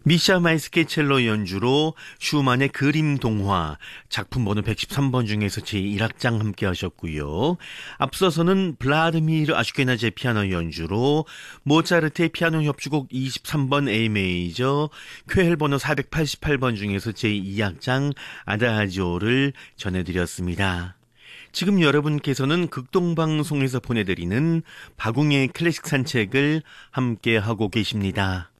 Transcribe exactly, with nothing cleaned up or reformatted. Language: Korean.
미샤 마이스케첼로 연주로 슈만의 그림 동화 작품 번호 백십삼 번 중에서 제일 악장 함께 하셨고요. 앞서서는 블라드미르 아슈케나제 피아노 연주로 모차르트의 피아노 협주곡 이십삼 번 A 메이저 쾌헬 번호 사백팔십팔 번 중에서 제이 악장 아다지오를 전해드렸습니다. 지금 여러분께서는 극동방송에서 보내드리는 박웅의 클래식 산책을 함께 하고 계십니다.